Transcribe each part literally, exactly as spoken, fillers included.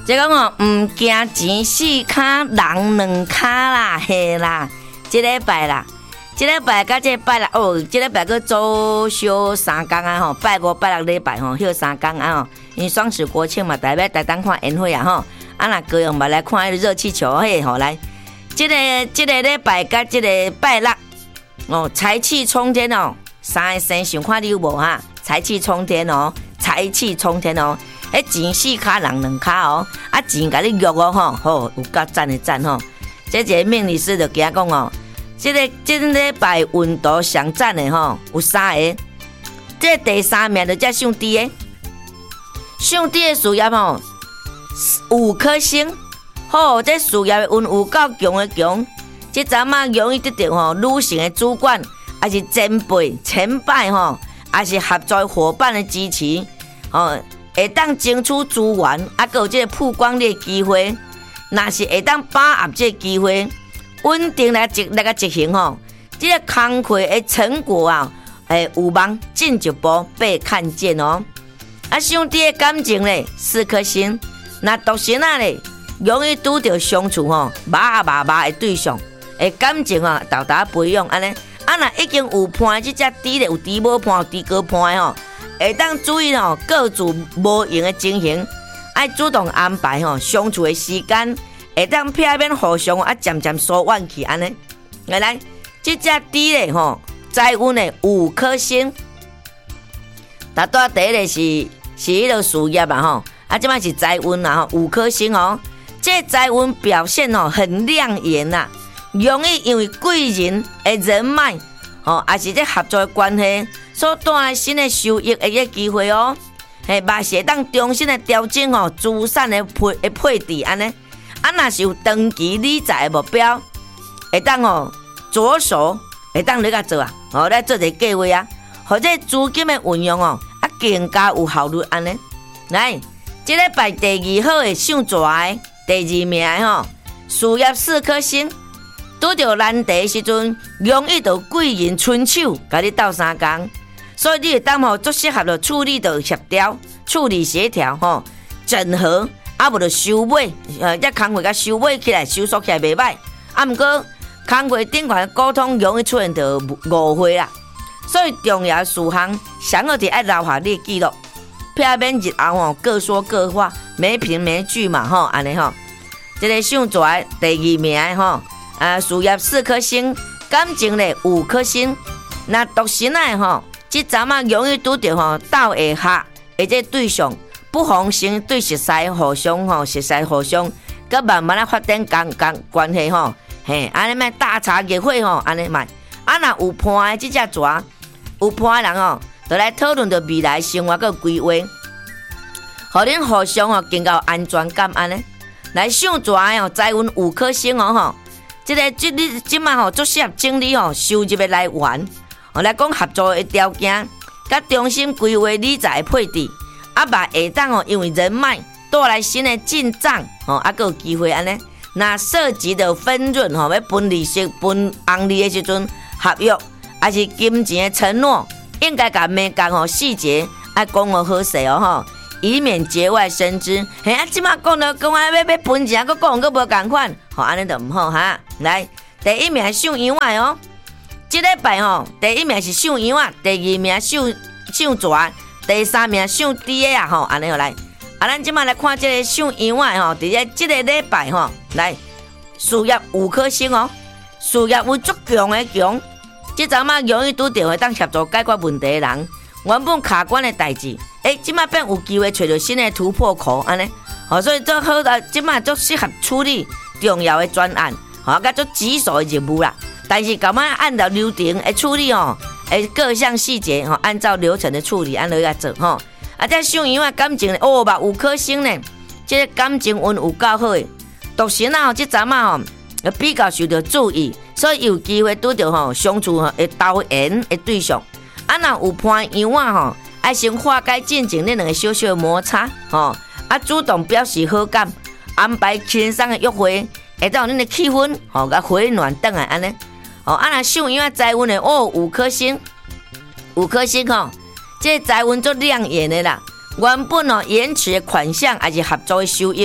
即讲哦，毋惊钱四骹人两骹啦，嘿啦，即礼拜啦，即礼拜甲即拜六哦，即礼拜去周休三工啊吼，拜五拜六礼拜吼，休三工啊吼，因为双十国庆嘛，大家台当看宴会啊吼，啊若高雄嘛来看迄个热气球嘿吼来，即、這个即、這个礼拜甲即个拜六哦，财气冲天哦，三个生想看你有无哈？财气冲天哦，财气冲天哦。迄钱四骹人两骹哦，啊钱甲你约哦吼，吼有够赞的赞吼。这一个命理师就惊讲哦，这个这礼拜运道上赞的吼有三个，这第三名就才上低的，上低的事业吼五颗星，吼这事业运有够强的强，这阵啊容易得到吼女性的主管，还是前辈前辈吼，还是合作伙伴的支持，吼。会当争取资源，啊，有这个曝光率的机会，若是会当把握这个机会，稳定来执来个执行吼，这个工课的成果啊，诶，有望进一步被看见哦。啊，上帝的感情咧，四颗星，那独身啊咧，容易拄到相处吼，麻啊麻麻的对象，诶，感情啊，豆豆培养安尼，啊，若已经有伴，这只猪咧有猪无伴，有猪高伴的吼。会当注意吼，各自无用的情形，爱主动安排吼相处的时间，会当避免互相啊渐渐疏远去安尼。来来，这只猪咧吼，财运的五颗星，达到第一个是是迄个事业嘛吼，啊，即摆是财运啦吼，五颗星哦，这财运表现哦很亮眼呐、啊，容易因为贵人的人脉吼，也是这合作的关系。所带来新的收益的一个机会哦，嘿，嘛是会当重新的调整哦资产的配的配置安尼，啊，若是有长期理财的目标，会当哦着手会当你甲做啊，哦来做一个计划啊，或者资金的运用哦啊更加有效率安尼。来，这礼拜第二号的上蛇的第二名的吼，事业四颗星，拄着难题的时阵，容易就贵人伸手，甲你斗相共。所以你会当吼最适合的处理的协调、处理协调吼、整合，啊无就收尾，呃，这工会甲收尾起来、收束起来袂歹。啊，毋过工会顶款沟通容易出现着误会啦。所以重要事项，想要伫爱留下你的记录，避免日后吼各说各话，没凭没据嘛吼，安尼吼。这个上座第二名吼，啊，事业四颗星，感情咧五颗星，那独身的吼。即阵啊，容易拄着吼斗下下，或者对象不妨先对熟悉互相吼，熟悉互相，佮慢慢啊发展共共关系吼，嘿，安尼卖大茶约会吼，安尼卖。啊，若有伴的即只蛇，有伴的人吼，就来讨论着未来生活佮规划，互恁互相吼更加有安全感安尼。来上蛇的吼，财运五颗星哦吼，即、這个即你即卖吼，足适合整理吼收入的来源。我来讲合作的条件，甲重新规划理财的配置，啊嘛会当哦，因为人脉带来新的进账，吼，啊个有机会安尼。那涉及的分润吼，要分利息、分红利的时阵，合约还是金钱的承诺，应该甲美讲吼细节，爱讲个好势哦吼，以免节外生枝。嘿啊，即马讲到讲啊要要分钱，佮讲佮无共款，吼安尼就毋好哈。来，第一名上羊仔哦。这礼拜吼，第一名是上羊啊，第二名上上蛇，第三名上猪的啊吼，安尼好来。啊，咱即马来看这个上羊啊吼，伫咧这个礼拜吼，来事业五颗星哦，事业有足强的强，这阵啊容易拄到会当协助解决问题的人，原本卡关的代志，诶，即马变有机会找到新的突破口，安尼，吼，所以做好啊，即马足适合处理重要的专案，吼，甲足棘手的任务啦。但是，咁样按照流程来处理哦，诶，各项细节吼，按照流程的处理，按落来做吼。啊，这上羊啊感情哦吧五颗星呢，这个感情运有够好诶。独身啊，这阵啊吼，比较受到注意，所以有机会拄到吼相处吼会投缘的对象。啊，若有伴羊啊吼，爱先化解进前那两个小小的摩擦吼，啊，主动表示好感，安排轻松的约会，会当恁的气氛吼甲回暖转来安尼。哦，啊那上羊啊财运的哦五颗星，五颗星吼、哦，这财运足亮眼的啦。原本哦延迟的款项还是合作的收益，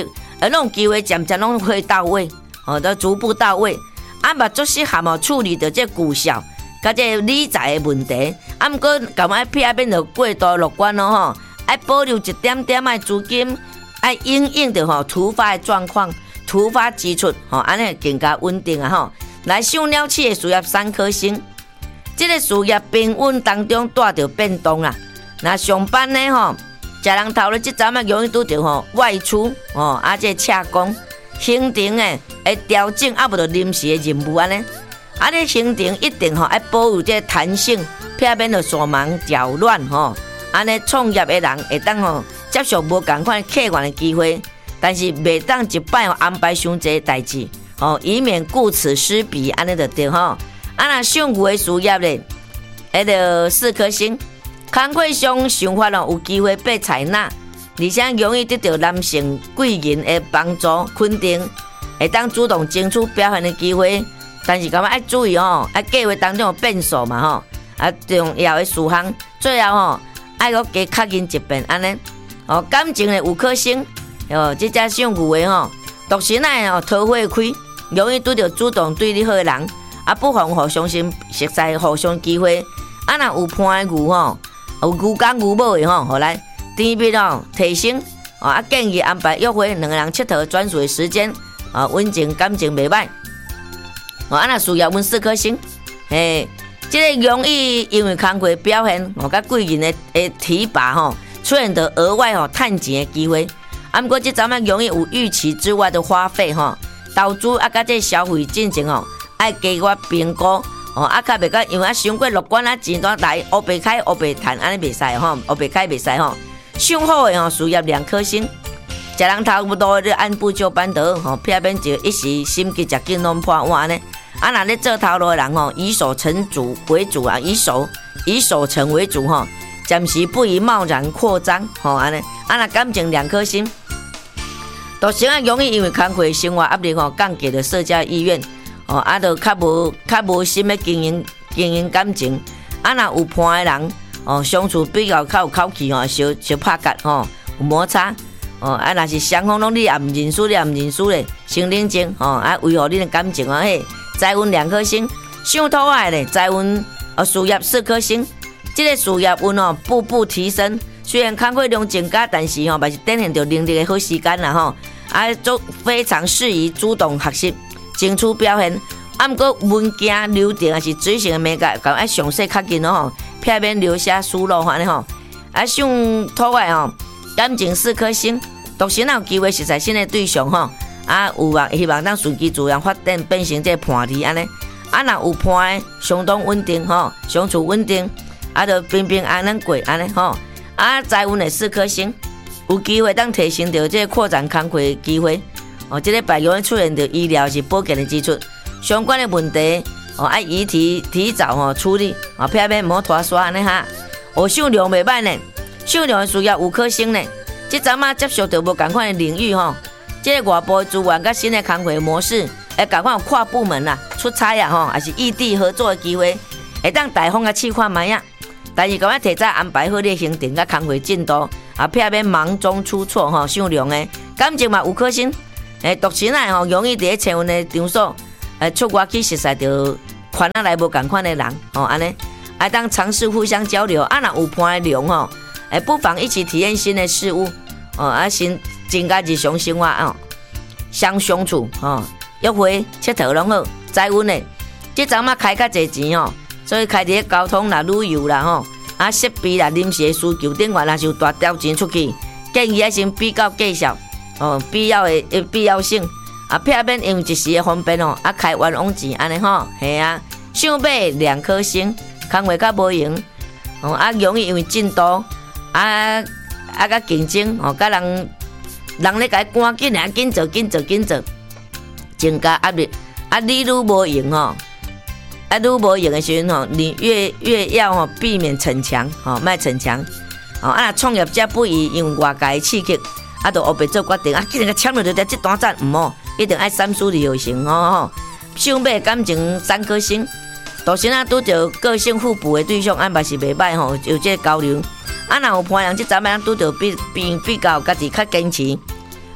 呃，拢有机会渐渐拢会到位，哦，都逐步到位。啊，嘛足适合哦处理着这股小，甲这理财的问题。啊，毋过咁爱避免着过度乐观咯吼，爱保留一点点的资金，爱因应着吼突发的状况、突发支出，吼安尼更加稳定啊吼。来上了市的事业三颗星，这个事业平稳当中带着变动啦。那上班呢吼，食人头咧，即阵啊容易拄着吼外出哦，啊这洽公行程诶会调整，啊无着临时的任务安尼。啊，你行程一定吼爱保有这弹性，避免着手忙脚乱吼。安尼创业的人会当吼接受无共款客观的机会，但是袂当一摆安排伤济代志。哦，以免顾此失彼，安尼就对吼。啊，那上牛的事业咧，迄个四颗星，工课上想法哦，有机会被采纳，而且容易得到男性贵人的帮助肯定，会当主动争取表现的机会。但是，感觉爱注意哦，啊，计划当中有变数嘛吼。啊，重要的事项，最后吼爱搁加确认一遍，安尼。哦，感情的五颗星，哦，这只上牛的吼，独身仔哦，桃花开。容易拄到主动对你好的人，啊，不妨互相先熟悉，互相机会。啊，若有伴的牛吼，有牛公牛母的吼，互来甜蜜哦提升。哦，啊，建议安排约会，两个人佚佗专属的时间，啊，温情感情袂歹。哦，啊，若需要阮四颗星，嘿，即、这个容易因为工课表现，哦，甲贵人的的提拔吼，出现到额外吼趁钱的机会。啊，毋过即阵啊容易有预期之外的花费吼。投资啊，甲这消费进程吼，爱加我评估哦，啊，较袂甲因为啊，伤过乐观啊，钱单来乌白开乌白赚，安尼袂使吼，乌白开袂使吼。上好的吼，事业两颗星，食人头不多，你按部就班得吼，避免就一时心急食紧弄破碗呢。啊，若咧做头路的人吼，以守成主为主啊，以守以守成为主吼，暂时不宜贸然扩张吼，安尼。啊，若感情两颗星。独身啊，容易因为工课生活压力吼，降低了社交意愿，哦，啊，就较无较无心的经营经营感情。啊，若有伴的人，哦，相处比较较有口气吼，小小拍角吼，有摩擦。哦，啊，若是双方拢你也毋认输，你也毋认输咧，先冷静吼，啊，维护恁的感情啊，嘿，财运两颗星，上土爱咧，财运哦，事业四颗星，这个事业运哦，步步提升。虽然工课量增加，但是吼，嘛是展现着能力的好时间啦吼。啊，都非常适宜主动学习、争取表现。啊，毋过文件流程也是执行的美感，讲爱详细确认咯吼，避免留下疏漏安尼吼。啊，上土爱吼，感情四颗星，独身有机会识在新的对象吼。啊，有啊，希望当顺其自然发展，变成这伴侣安尼。啊，若有伴的，相当稳定吼，相处稳定，啊，就平平安安过安尼吼。啊，财运的四颗星。有机会当提升到这个扩展工课的机会，哦，这个百容易出现到医疗是保健的支出相关的问题，哦，爱宜提提早吼处理，啊，避免摩拖刷安尼哈。哦，上量袂歹呢，上量的需要五颗星呢。这阵啊接触到无共款的领域吼，这个外部的资源甲新的工课模式，会共款有跨部门啦、出差啊吼，还是异地合作的机会，会当大方甲试看卖啊。但是，赶快提早安排好你的行程甲工课进度，啊，避免忙中出错吼，上量的感情嘛有颗星，诶，独身啊吼，容易伫亲运的场所，诶，出外去熟悉到款啊来无共款的人，吼，安尼，爱当尝试互相交流，啊，若有伴的量吼，诶，不妨一起体验新的事物，哦，啊，先增加日常生活哦，相相处哦，约会、佚佗拢好，财运的，即阵啊开较侪钱吼。所以开伫交通啦、旅游啦吼，啊设备啦、临时的需求顶外，若是有大条钱出去，建议啊先比较计较哦，必要的的必要性，啊避免因为一时的方便哦，啊开冤枉钱安尼吼，系啊，想买两颗星，工课较无用，哦啊容易因为进度啊啊甲竞争哦，甲人人咧甲伊赶紧啊，紧做紧做紧做，增加压力，啊你愈无用吼。啊，如无用的时阵吼，你越越要吼避免逞强，吼卖逞强，哦啊，创业者不宜用外界刺激，啊，就乌白做决定，啊，既然个签落就得这单赞，唔好，一定爱三思而后行，吼吼。想买感情三颗星，独身啊拄着个性互补的对象，安排是袂歹吼，有这个交流。啊，若有伴人，即阵仔拄着比比比较家己较坚持，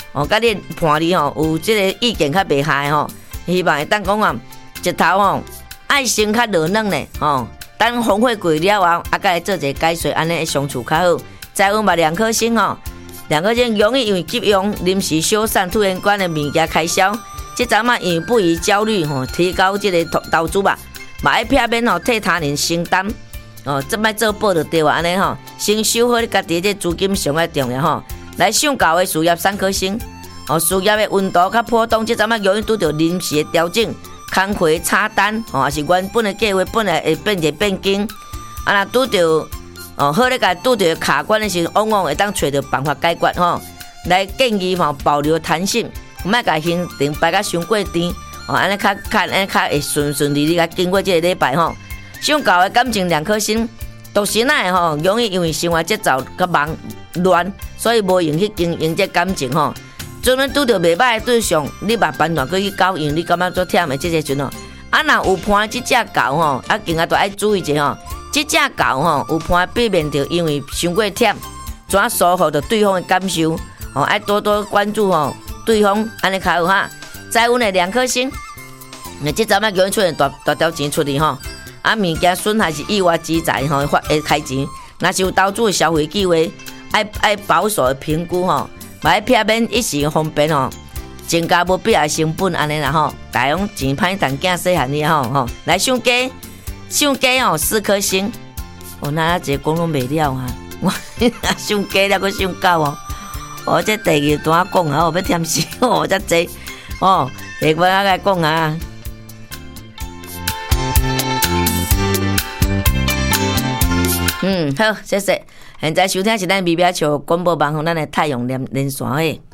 哦，甲你伴侣吼有即个意见较袂合吼，希望会当讲啊，一头吼爱心较热闹呢吼。等峰会过了后，啊，甲来做一个解说，安尼会相处较好。再阮嘛两颗星吼，两颗星容易因为急用临时消散突然间的物件开销，即阵嘛因为不宜焦虑吼，提高即个投投资吧，嘛爱避免吼替他人承担。哦，这摆做报就对啊，安尼吼，先守好你家己这资金上个重要吼。来上高的事业三颗星，哦，事业的温度较波动，即阵仔容易拄到临时的调整。工课差单，哦，也是原本的计划本来会变一变更，啊，若拄到哦，好咧，甲拄到卡关的时候，往往会当找到办法解决吼。来建议吼保留弹性，莫甲行程排甲伤过甜，哦，安尼较较安尼较会顺顺利利甲经过这个礼拜吼。上高的感情两颗星，独身仔吼容易因为生活节奏较忙乱，所以无用去经营这感情吼。阵恁拄到袂歹的对象，你嘛判断过去交用，你感觉做忝的即个阵吼。啊，若有伴即只狗吼，啊，今仔都爱注意者吼。即只狗吼有伴避免着因为伤过忝，怎疏忽着对方的感受，吼，爱多多关注吼对方，安尼较好哈。再阮的两颗星，那即阵仔容易出现大大条钱出去吼，啊，物件损害是意外之财吼，发会开钱。若是有投资的消费计划，爱爱保守的评估吼。买避免一时方便吼，增加无必要的成本安尼啦吼。大家讲钱歹赚，囝细汉哩吼吼。来上鸡，上鸡吼四颗星。哦，那一个讲拢袂了啊！我上鸡了，佮上狗哦。哦，这第二段讲啊，我要忝死哦，遮济哦，下我来讲啊。嗯，好，谢谢。现在收听是咱米表桥广播网红咱的太阳连连线诶。